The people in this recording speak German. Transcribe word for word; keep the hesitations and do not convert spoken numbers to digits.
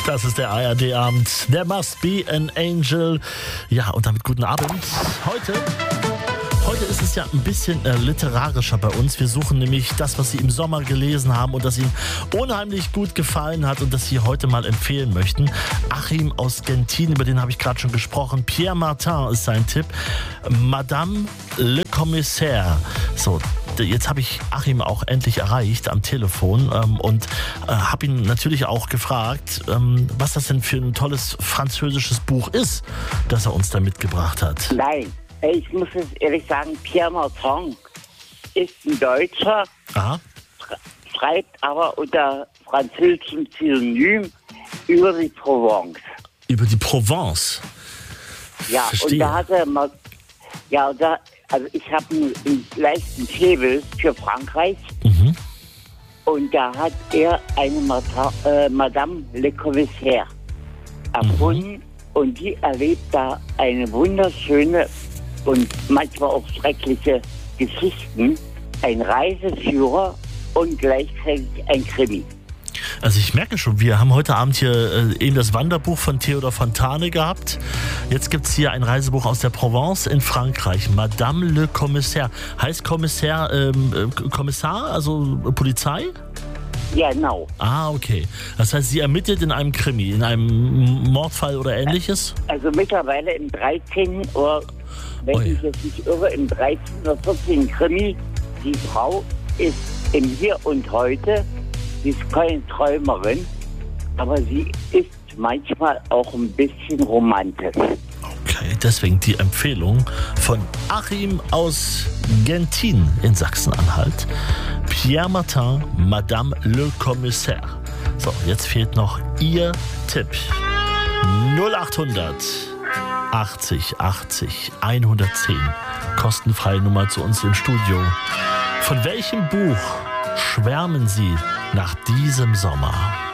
Das ist der A R D-Abend. There must be an angel. Ja, und damit guten Abend. Heute... Heute ist es ja ein bisschen äh, literarischer bei uns. Wir suchen nämlich das, was Sie im Sommer gelesen haben und das Ihnen unheimlich gut gefallen hat und das Sie heute mal empfehlen möchten. Achim aus Gentin, über den habe ich gerade schon gesprochen. Pierre Martin ist sein Tipp. Madame le Commissaire. So, jetzt habe ich Achim auch endlich erreicht am Telefon ähm, und äh, habe ihn natürlich auch gefragt, ähm, was das denn für ein tolles französisches Buch ist, das er uns da mitgebracht hat. Nein. Ich muss es ehrlich sagen, Pierre Martin ist ein Deutscher, Aha. schreibt aber unter französischem Pseudonym über die Provence. Über die Provence? Ja, Verstehe. und da hat er mal, ja, und da, also ich habe einen, einen leichten Faible für Frankreich. Mhm. Und da hat er eine Martin, äh, Madame le Commissaire erfunden. Mhm. Und die erlebt da eine wunderschöne und manchmal auch schreckliche Geschichten. Ein Reiseführer und gleichzeitig ein Krimi. Also ich merke schon, wir haben heute Abend hier äh, eben das Wanderbuch von Theodor Fontane gehabt. Jetzt gibt es hier ein Reisebuch aus der Provence in Frankreich. Madame le Commissaire. Heißt Kommissar, ähm, Kommissar, also Polizei? Ja, genau. Ah, okay. Das heißt, sie ermittelt in einem Krimi, in einem Mordfall oder ähnliches? Also mittlerweile im dreizehnten oder, wenn Oi. ich jetzt nicht irre, im dreizehnten oder vierzehnten Krimi. Die Frau ist im Hier und Heute, sie ist keine Träumerin, aber sie ist manchmal auch ein bisschen romantisch. Okay, deswegen die Empfehlung von Achim aus Gentin in Sachsen-Anhalt. Pierre Martin, Madame le Commissaire. So, jetzt fehlt noch Ihr Tipp. null achthundert achtzig achtzig hundertzehn. Kostenfreie Nummer zu uns im Studio. Von welchem Buch schwärmen Sie nach diesem Sommer?